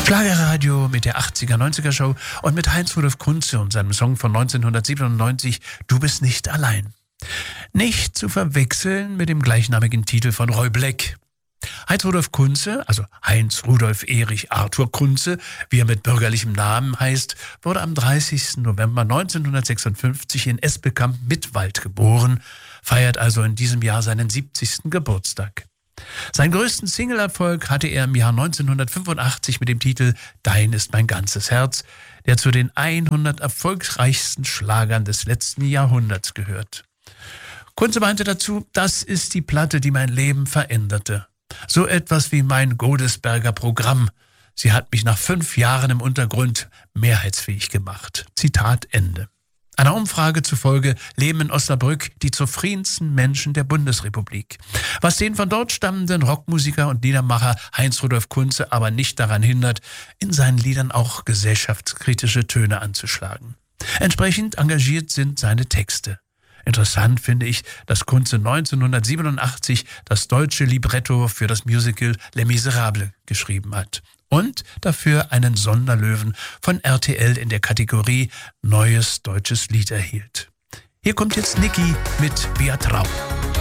Schlagerradio mit der 80er-90er-Show und mit Heinz-Rudolf Kunze und seinem Song von 1997, Du bist nicht allein. Nicht zu verwechseln mit dem gleichnamigen Titel von Roy Black. Heinz-Rudolf Kunze, also Heinz-Rudolf Erich Arthur Kunze, wie er mit bürgerlichem Namen heißt, wurde am 30. November 1956 in Espelkamp-Mittwald geboren, feiert also in diesem Jahr seinen 70. Geburtstag. Seinen größten Single-Erfolg hatte er im Jahr 1985 mit dem Titel Dein ist mein ganzes Herz, der zu den 100 erfolgreichsten Schlagern des letzten Jahrhunderts gehört. Kunze meinte dazu, das ist die Platte, die mein Leben veränderte. So etwas wie mein Godesberger Programm. Sie hat mich nach 5 Jahren im Untergrund mehrheitsfähig gemacht. Zitat Ende. Einer Umfrage zufolge leben in Osnabrück die zufriedensten Menschen der Bundesrepublik. Was den von dort stammenden Rockmusiker und Liedermacher Heinz-Rudolf Kunze aber nicht daran hindert, in seinen Liedern auch gesellschaftskritische Töne anzuschlagen. Entsprechend engagiert sind seine Texte. Interessant finde ich, dass Kunze 1987 das deutsche Libretto für das Musical Les Miserables geschrieben hat und dafür einen Sonderlöwen von RTL in der Kategorie Neues deutsches Lied erhielt. Hier kommt jetzt Niki mit Wer Traum.